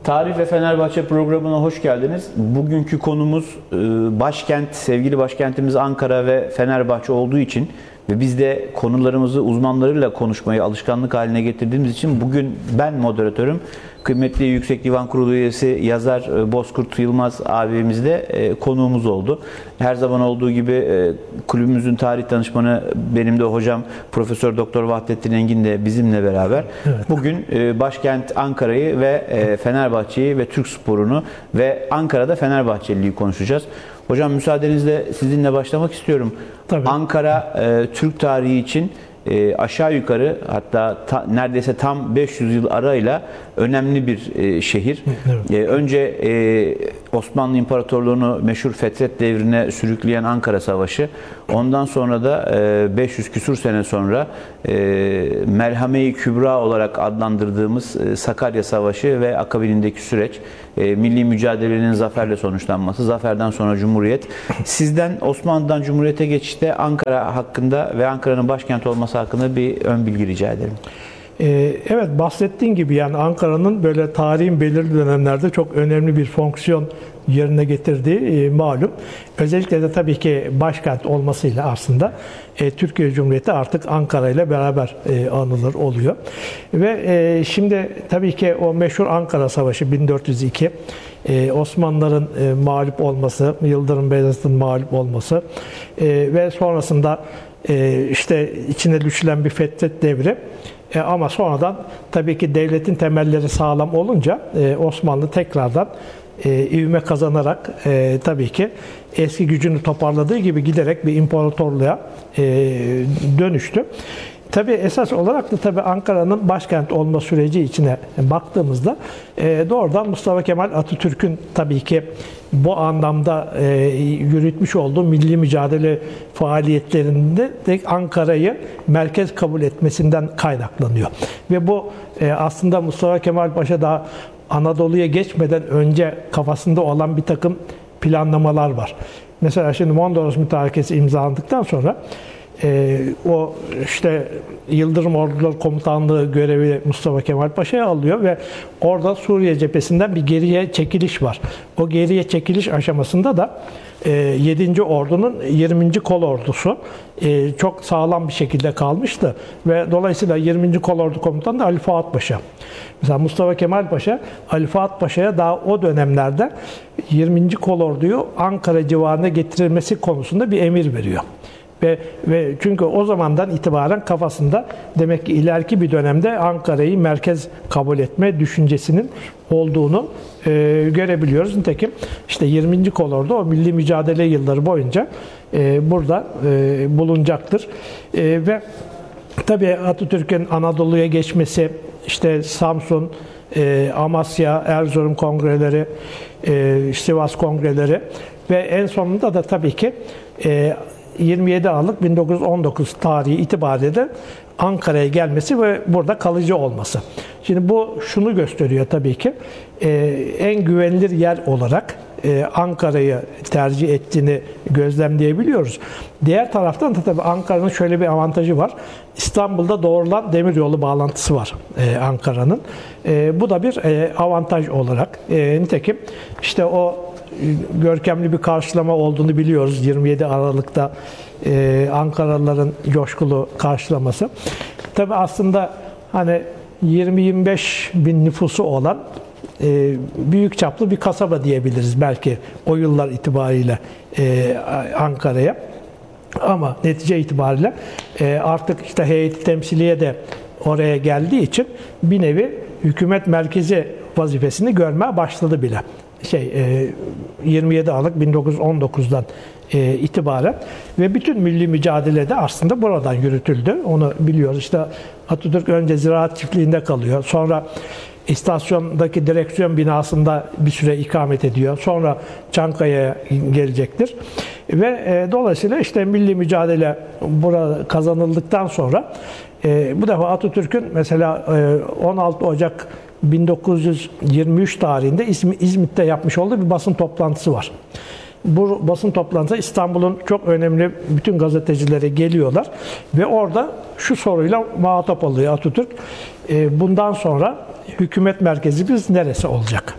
Tarih ve Fenerbahçe programına hoş geldiniz. Bugünkü konumuz başkent, sevgili başkentimiz Ankara ve Fenerbahçe olduğu için ve biz de konularımızı uzmanlarıyla konuşmayı alışkanlık haline getirdiğimiz için bugün ben moderatörüm. Kıymetli Yüksek Divan Kurulu üyesi yazar Bozkurt Yılmaz abimiz de konuğumuz oldu. Her zaman olduğu gibi kulübümüzün tarih danışmanı benim de hocam Profesör Doktor Vahdettin Engin de bizimle beraber. Evet. Bugün başkent Ankara'yı ve Fenerbahçe'yi ve Türk sporunu ve Ankara'da Fenerbahçeliliği konuşacağız. Hocam müsaadenizle sizinle başlamak istiyorum. Tabii. Ankara Türk tarihi için aşağı yukarı hatta neredeyse tam 500 yıl arayla önemli bir şehir. Evet. Önce Osmanlı İmparatorluğu'nu meşhur Fetret devrine sürükleyen Ankara Savaşı, ondan sonra da 500 küsur sene sonra Melhame-i Kübra olarak adlandırdığımız Sakarya Savaşı ve akabinindeki süreç, milli mücadelenin zaferle sonuçlanması, zaferden sonra Cumhuriyet. Sizden Osmanlı'dan Cumhuriyet'e geçişte Ankara hakkında ve Ankara'nın başkent olması hakkında bir ön bilgi rica ederim. Evet, bahsettiğin gibi yani Ankara'nın böyle tarihin belirli dönemlerde çok önemli bir fonksiyon yerine getirdiği malum. Özellikle de tabii ki başkent olmasıyla aslında Türkiye Cumhuriyeti artık Ankara ile beraber anılır oluyor. Ve şimdi tabii ki o meşhur Ankara Savaşı 1402, Osmanlıların mağlup olması, Yıldırım Beyazıt'ın mağlup olması ve sonrasında işte içine düşülen bir Fetret devri. Ama sonradan tabii ki devletin temelleri sağlam olunca Osmanlı tekrardan ivme kazanarak tabii ki eski gücünü toparladığı gibi giderek bir imparatorluğa dönüştü. Tabii esas olarak da tabii Ankara'nın başkent olma süreci içine baktığımızda doğrudan Mustafa Kemal Atatürk'ün tabii ki bu anlamda yürütmüş olduğu milli mücadele faaliyetlerinde de Ankara'yı merkez kabul etmesinden kaynaklanıyor. Ve bu aslında Mustafa Kemal Paşa daha Anadolu'ya geçmeden önce kafasında olan bir takım planlamalar var. Mesela şimdi Mondros Mütarekesi imzalandıktan sonra o işte Yıldırım Orduları Komutanlığı görevi Mustafa Kemal Paşa'ya alıyor ve orada Suriye cephesinden bir geriye çekiliş var. O geriye çekiliş aşamasında da 7. Ordu'nun 20. Kol Ordusu çok sağlam bir şekilde kalmıştı ve dolayısıyla 20. Kol Ordu Komutanı da Ali Fuat Paşa. Mesela Mustafa Kemal Paşa, Ali Fuat Paşa'ya daha o dönemlerde 20. Kol Ordu'yu Ankara civarına getirilmesi konusunda bir emir veriyor. Ve çünkü o zamandan itibaren kafasında demek ki ileriki bir dönemde Ankara'yı merkez kabul etme düşüncesinin olduğunu görebiliyoruz. Nitekim işte 20. Kolordu o milli mücadele yılları boyunca burada bulunacaktır. Ve tabii Atatürk'ün Anadolu'ya geçmesi, işte Samsun, Amasya, Erzurum kongreleri, Sivas kongreleri ve en sonunda da tabii ki 27 Aralık 1919 tarihi itibariyle de Ankara'ya gelmesi ve burada kalıcı olması. Şimdi bu şunu gösteriyor tabii ki en güvenilir yer olarak Ankara'yı tercih ettiğini gözlemleyebiliyoruz. Diğer taraftan da tabii Ankara'nın şöyle bir avantajı var. İstanbul'da doğrulan demiryolu bağlantısı var Ankara'nın. Bu da bir avantaj olarak. Nitekim işte o görkemli bir karşılama olduğunu biliyoruz 27 Aralık'ta Ankaralıların coşkulu karşılaması. Tabii aslında hani 20-25 bin nüfusu olan büyük çaplı bir kasaba diyebiliriz belki o yıllar itibariyle Ankara'ya. Ama netice itibariyle artık işte heyet-i temsiliye de oraya geldiği için bir nevi hükümet merkezi vazifesini görmeye başladı bile. 27 Aralık 1919'dan itibaren ve bütün milli mücadele de aslında buradan yürütüldü. Onu biliyoruz. İşte Atatürk önce Ziraat Çiftliği'nde kalıyor. Sonra istasyondaki direksiyon binasında bir süre ikamet ediyor. Sonra Çankaya'ya gelecektir. Ve dolayısıyla işte milli mücadele burada kazanıldıktan sonra bu defa Atatürk'ün mesela 16 Ocak 1923 tarihinde İzmit'te yapmış olduğu bir basın toplantısı var. Bu basın toplantısı İstanbul'un çok önemli bütün gazetecileri geliyorlar ve orada şu soruyla muhatap oluyor Atatürk. Bundan sonra hükümet merkezimiz neresi olacak?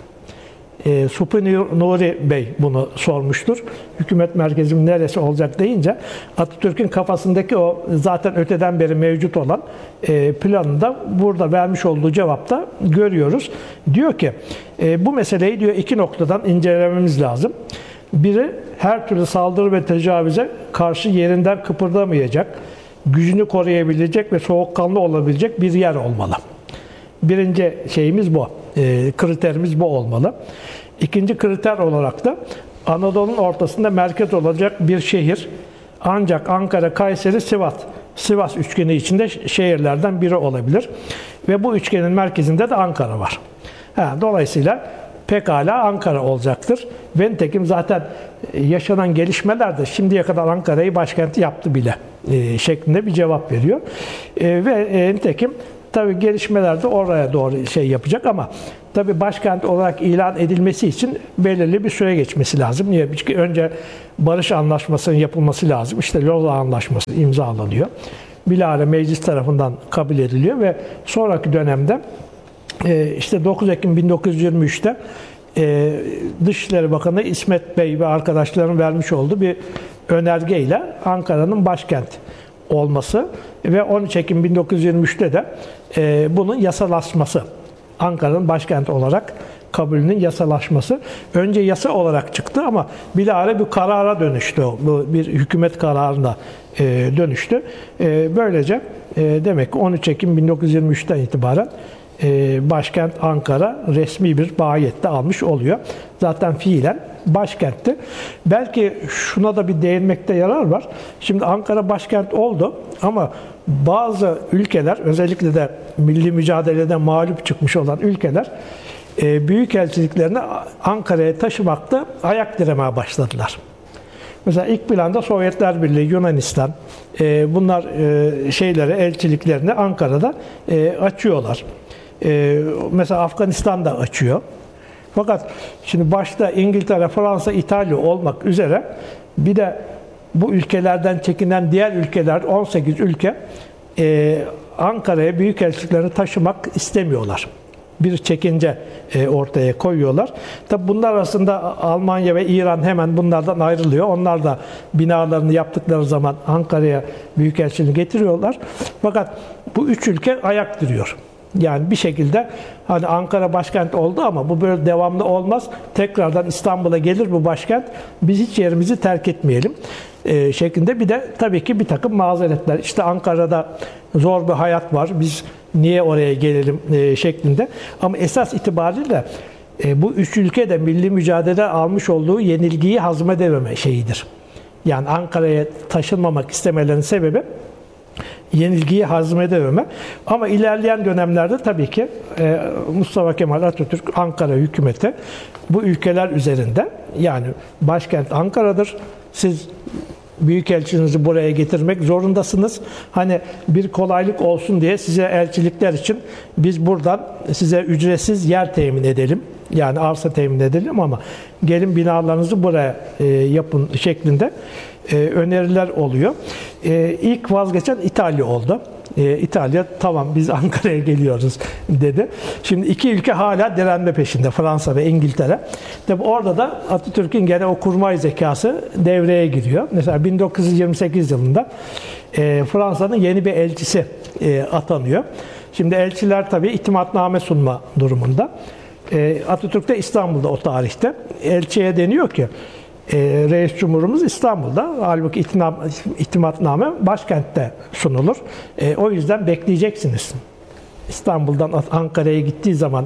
Suphi Nuri Bey bunu sormuştur. Hükümet merkezim neresi olacak deyince Atatürk'ün kafasındaki o zaten öteden beri mevcut olan planında burada vermiş olduğu cevapta görüyoruz. Diyor ki bu meseleyi diyor iki noktadan incelememiz lazım. Biri her türlü saldırı ve tecavüze karşı yerinden kıpırdamayacak, gücünü koruyabilecek ve soğukkanlı olabilecek bir yer olmalı. Birinci şeyimiz bu. Kriterimiz bu olmalı. İkinci kriter olarak da Anadolu'nun ortasında merkez olacak bir şehir. Ancak Ankara, Kayseri, Sivas üçgeni içinde şehirlerden biri olabilir. Ve bu üçgenin merkezinde de Ankara var. Dolayısıyla pekala Ankara olacaktır. Ve nitekim zaten yaşanan gelişmeler de şimdiye kadar Ankara'yı başkenti yaptı bile şeklinde bir cevap veriyor. Ve nitekim tabii gelişmeler de oraya doğru şey yapacak ama tabii başkent olarak ilan edilmesi için belirli bir süre geçmesi lazım. Niye? Çünkü önce barış anlaşmasının yapılması lazım. İşte Lozan Anlaşması imzalanıyor. Bilahare meclis tarafından kabul ediliyor ve sonraki dönemde işte 9 Ekim 1923'te Dışişleri Bakanı İsmet Bey ve arkadaşlarının vermiş olduğu bir önergeyle Ankara'nın başkent olması ve 13 Ekim 1923'te de bunun yasalaşması, Ankara'nın başkent olarak kabulünün yasalaşması. Önce yasa olarak çıktı ama bilahare bir karara dönüştü. Bu bir hükümet kararına dönüştü. Böylece demek ki 13 Ekim 1923'ten itibaren başkent Ankara resmi bir mahiyette almış oluyor. Zaten fiilen başkentti. Belki şuna da bir değinmekte yarar var. Şimdi Ankara başkent oldu ama bazı ülkeler, özellikle de milli mücadelede mağlup çıkmış olan ülkeler büyükelçiliklerini Ankara'ya taşımakta ayak diremeye başladılar. Mesela ilk planda Sovyetler Birliği, Yunanistan bunlar elçiliklerini Ankara'da açıyorlar. Mesela Afganistan da açıyor. Fakat şimdi başta İngiltere, Fransa, İtalya olmak üzere bir de bu ülkelerden çekinen diğer ülkeler 18 ülke Ankara'ya büyükelçiliklerini taşımak istemiyorlar. Bir çekince ortaya koyuyorlar. Tabi bunlar arasında Almanya ve İran hemen bunlardan ayrılıyor. Onlar da binalarını yaptıkları zaman Ankara'ya büyükelçiliğini getiriyorlar. Fakat bu üç ülke ayak diriyor. Yani bir şekilde hani Ankara başkent oldu ama bu böyle devamlı olmaz. Tekrardan İstanbul'a gelir bu başkent. Biz hiç yerimizi terk etmeyelim şeklinde bir de tabii ki bir takım mazeretler. İşte Ankara'da zor bir hayat var. Biz niye oraya gelelim şeklinde. Ama esas itibariyle bu üç ülke de milli mücadele almış olduğu yenilgiyi hazmedememe şeyidir. Yani Ankara'ya taşınmamak istemelerinin sebebi yenilgiyi hazmedememe. Ama ilerleyen dönemlerde tabii ki Mustafa Kemal Atatürk Ankara hükümeti bu ülkeler üzerinde, yani başkent Ankara'dır. Siz büyükelçinizi buraya getirmek zorundasınız. Hani bir kolaylık olsun diye size elçilikler için biz buradan size ücretsiz yer temin edelim. Yani arsa temin edelim ama gelin binalarınızı buraya yapın şeklinde öneriler oluyor. İlk vazgeçen İtalya oldu. İtalya tamam biz Ankara'ya geliyoruz dedi. Şimdi iki ülke hala direnme peşinde, Fransa ve İngiltere. Tabi orada da Atatürk'ün gene o kurmay zekası devreye giriyor. Mesela 1928 yılında Fransa'nın yeni bir elçisi atanıyor. Şimdi elçiler tabi itimatname sunma durumunda. Atatürk de İstanbul'da o tarihte. Elçiye deniyor ki Reis Cumhurumuz İstanbul'da. Halbuki itimatname başkentte sunulur. O yüzden bekleyeceksiniz. İstanbul'dan Ankara'ya gittiği zaman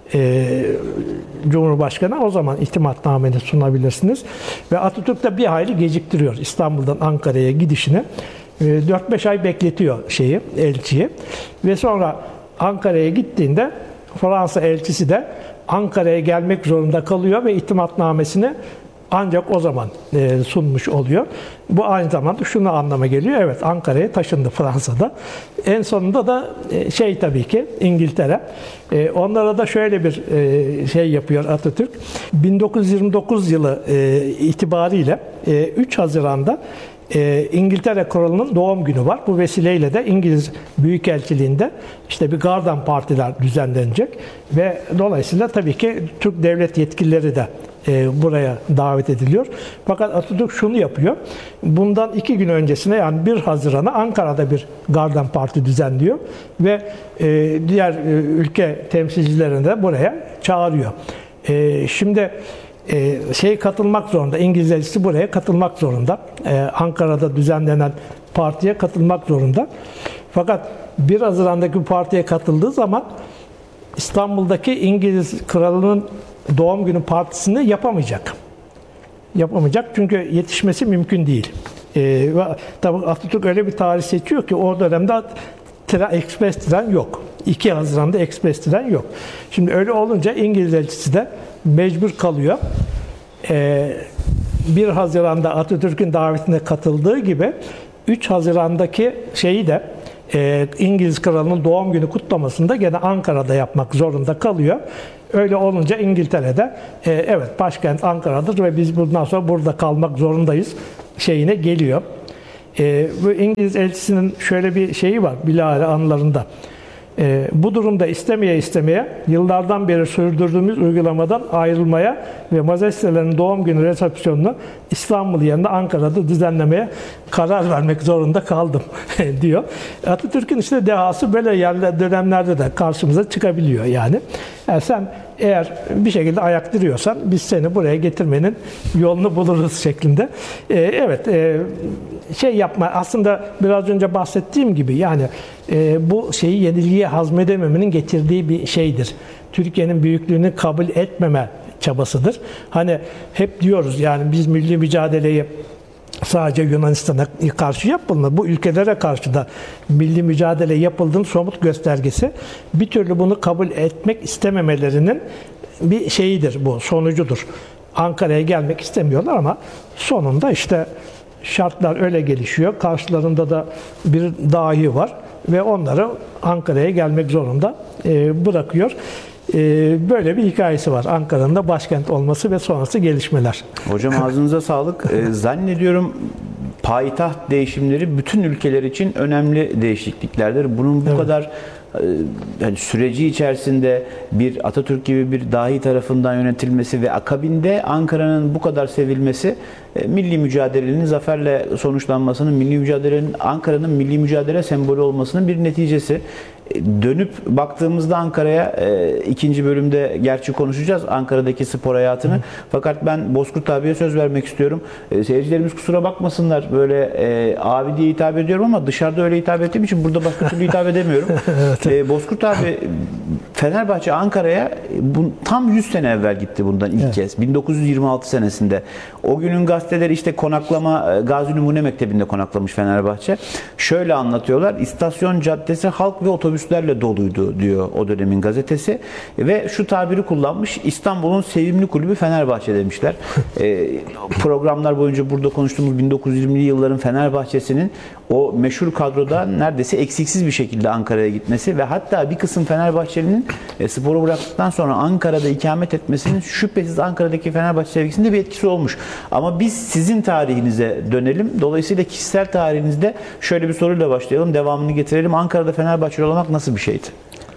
Cumhurbaşkanı o zaman itimatnameni sunabilirsiniz. Ve Atatürk de bir hayli geciktiriyor İstanbul'dan Ankara'ya gidişini. 4-5 ay bekletiyor elçiyi. Ve sonra Ankara'ya gittiğinde Fransa elçisi de Ankara'ya gelmek zorunda kalıyor ve itimatnamesini ancak o zaman sunmuş oluyor. Bu aynı zamanda şunu anlama geliyor. Evet, Ankara'ya taşındı Fransa'da. En sonunda da tabii ki İngiltere. Onlara da şöyle bir yapıyor Atatürk. 1929 yılı itibariyle 3 Haziran'da İngiltere Kralı'nın doğum günü var. Bu vesileyle de İngiliz Büyükelçiliğinde işte bir garden partiler düzenlenecek ve dolayısıyla tabii ki Türk devlet yetkilileri de buraya davet ediliyor. Fakat Atatürk şunu yapıyor. Bundan 2 gün öncesine, yani 1 Haziran'a Ankara'da bir garden parti düzenliyor ve diğer ülke temsilcilerini de buraya çağırıyor. Şimdi katılmak zorunda. İngiliz elçisi buraya katılmak zorunda. Ankara'da düzenlenen partiye katılmak zorunda. Fakat 1 Haziran'daki partiye katıldığı zaman İstanbul'daki İngiliz kralının doğum günü partisini yapamayacak. Yapamayacak çünkü yetişmesi mümkün değil. Tabii Atatürk öyle bir tarih seçiyor ki o dönemde ekspres tren yok. 2 Haziran'da ekspres tren yok. Şimdi öyle olunca İngiliz elçisi de mecbur kalıyor. 1 Haziran'da Atatürk'ün davetine katıldığı gibi 3 Haziran'daki şeyi de İngiliz kralının doğum günü kutlamasını da gene Ankara'da yapmak zorunda kalıyor. Öyle olunca İngiltere'de evet başkent Ankara'dır ve biz bundan sonra burada kalmak zorundayız şeyine geliyor. Bu İngiliz elçisinin şöyle bir şeyi var bilahare anılarında. Bu durumda istemeye yıllardan beri sürdürdüğümüz uygulamadan ayrılmaya ve majestelerinin doğum günü resepsiyonunu İstanbul yerine Ankara'da düzenlemeye karar vermek zorunda kaldım diyor. Atatürk'ün işte dehası böyle dönemlerde de karşımıza çıkabiliyor yani. Sen eğer bir şekilde ayaktırıyorsan biz seni buraya getirmenin yolunu buluruz şeklinde. Yapma aslında biraz önce bahsettiğim gibi yani bu şeyi yenilgiye hazmedememenin getirdiği bir şeydir. Türkiye'nin büyüklüğünü kabul etmeme çabasıdır. Hani hep diyoruz yani biz milli mücadeleyi sadece Yunanistan'a karşı yapılmadı. Bu ülkelere karşı da milli mücadele yapıldığının somut göstergesi. Bir türlü bunu kabul etmek istememelerinin bir şeyidir bu, sonucudur. Ankara'ya gelmek istemiyorlar ama sonunda işte şartlar öyle gelişiyor. Karşılarında da bir dahi var ve onları Ankara'ya gelmek zorunda bırakıyor. Böyle bir hikayesi var. Ankara'nın da başkent olması ve sonrası gelişmeler. Hocam ağzınıza sağlık. Zannediyorum payitaht değişimleri bütün ülkeler için önemli değişikliklerdir. Bunun bu kadar yani süreci içerisinde bir Atatürk gibi bir dahi tarafından yönetilmesi ve akabinde Ankara'nın bu kadar sevilmesi milli mücadelenin zaferle sonuçlanmasının, milli mücadelenin Ankara'nın milli mücadele sembolü olmasının bir neticesi. Dönüp baktığımızda Ankara'ya ikinci bölümde gerçi konuşacağız Ankara'daki spor hayatını. Fakat ben Bozkurt abiye söz vermek istiyorum. Seyircilerimiz kusura bakmasınlar böyle abi diye hitap ediyorum ama dışarıda öyle hitap ettiğim için burada başka türlü hitap edemiyorum. Bozkurt abi Fenerbahçe Ankara'ya tam 100 sene evvel gitti bundan ilk kez. 1926 senesinde. O günün gazeteleri işte konaklama Gazi Numune Mektebi'nde konaklamış Fenerbahçe. Şöyle anlatıyorlar. İstasyon caddesi halk ve otobüslerle doluydu diyor o dönemin gazetesi. Ve şu tabiri kullanmış. İstanbul'un sevimli kulübü Fenerbahçe demişler. Programlar boyunca burada konuştuğumuz 1920'li yılların Fenerbahçe'sinin o meşhur kadroda neredeyse eksiksiz bir şekilde Ankara'ya gitmesi ve hatta bir kısım Fenerbahçeli'nin sporu bıraktıktan sonra Ankara'da ikamet etmesinin şüphesiz Ankara'daki Fenerbahçe sevgisinde bir etkisi olmuş. Ama biz sizin tarihinize dönelim. Dolayısıyla kişisel tarihinizde şöyle bir soruyla başlayalım. Devamını getirelim. Ankara'da Fenerbahçeli olmak nasıl bir şeydi?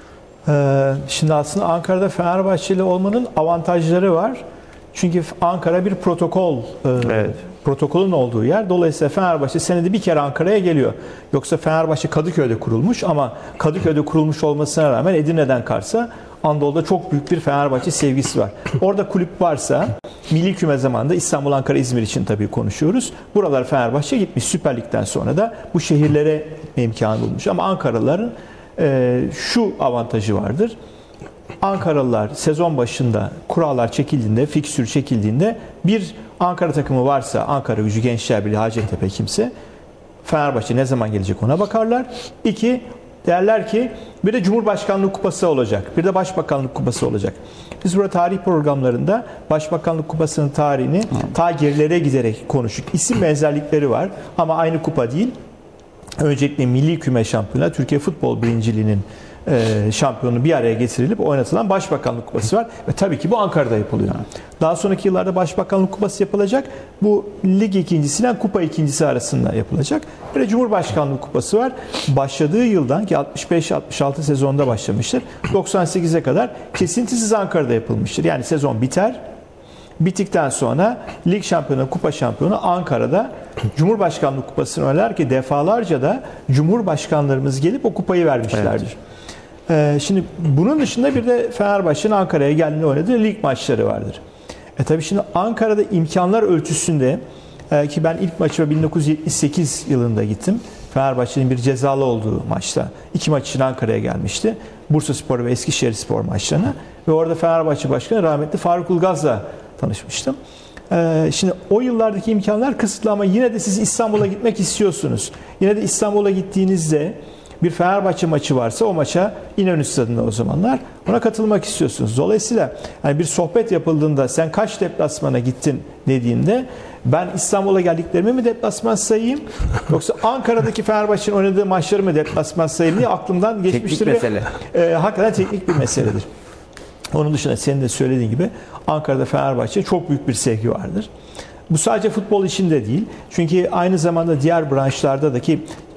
Şimdi aslında Ankara'da Fenerbahçeli olmanın avantajları var. Çünkü Ankara bir protokol, protokolün olduğu yer. Dolayısıyla Fenerbahçe senede bir kere Ankara'ya geliyor. Yoksa Fenerbahçe Kadıköy'de kurulmuş ama Kadıköy'de kurulmuş olmasına rağmen Edirne'den Kars'a Anadolu'da çok büyük bir Fenerbahçe sevgisi var. Orada kulüp varsa milli küme zamanında İstanbul, Ankara, İzmir için tabii konuşuyoruz. Buralar Fenerbahçe gitmiş. Süper Lig'den sonra da bu şehirlere imkanı bulmuş. Ama Ankaralıların şu avantajı vardır. Ankaralılar sezon başında kurallar çekildiğinde, fikstür çekildiğinde bir Ankara takımı varsa Ankara Gücü, Gençler Birliği, Hacettepe kimse Fenerbahçe ne zaman gelecek ona bakarlar. İki, derler ki bir de Cumhurbaşkanlığı Kupası olacak. Bir de Başbakanlık Kupası olacak. Biz burada tarih programlarında Başbakanlık Kupası'nın tarihini ta gerilere giderek konuştuk. İsim benzerlikleri var ama aynı kupa değil. Öncelikle Milli Küme Şampiyonu, Türkiye Futbol Birinciliği'nin şampiyonu bir araya getirilip oynatılan Başbakanlık Kupası var. Ve tabii ki bu Ankara'da yapılıyor. Daha sonraki yıllarda Başbakanlık Kupası yapılacak. Bu lig ikincisiyle kupa ikincisi arasında yapılacak. Bir de Cumhurbaşkanlığı Kupası var. Başladığı yıldan ki 65-66 sezonda başlamıştır. 98'e kadar kesintisiz Ankara'da yapılmıştır. Yani sezon biter. Bittikten sonra lig şampiyonu, kupa şampiyonu Ankara'da Cumhurbaşkanlığı Kupası'nı oynarlar ki defalarca da Cumhurbaşkanlarımız gelip o kupayı vermişlerdir. Şimdi bunun dışında bir de Fenerbahçe'nin Ankara'ya geldiğinde oynadığı lig maçları vardır. Tabii şimdi Ankara'da imkanlar ölçüsünde ki ben ilk maçıma 1978 yılında gittim. Fenerbahçe'nin bir cezalı olduğu maçta. 2 maç için Ankara'ya gelmişti. Bursaspor ve Eskişehirspor maçlarına. Ve orada Fenerbahçe Başkanı rahmetli Faruk Ulgaz'la tanışmıştım. Şimdi o yıllardaki imkanlar kısıtlı ama yine de siz İstanbul'a gitmek istiyorsunuz. Yine de İstanbul'a gittiğinizde bir Fenerbahçe maçı varsa o maça İnönü Stadı'nda o zamanlar ona katılmak istiyorsunuz. Dolayısıyla hani bir sohbet yapıldığında sen kaç deplasmana gittin dediğinde ben İstanbul'a geldiklerimi mi deplasman sayayım yoksa Ankara'daki Fenerbahçe'nin oynadığı maçları mı deplasman sayayım diye aklımdan geçmiştir. Teknik mesele. Hakikaten teknik bir meseledir. Onun dışında senin de söylediğin gibi Ankara'da Fenerbahçe çok büyük bir sevgi vardır. Bu sadece futbol için de değil. Çünkü aynı zamanda diğer branşlarda da ki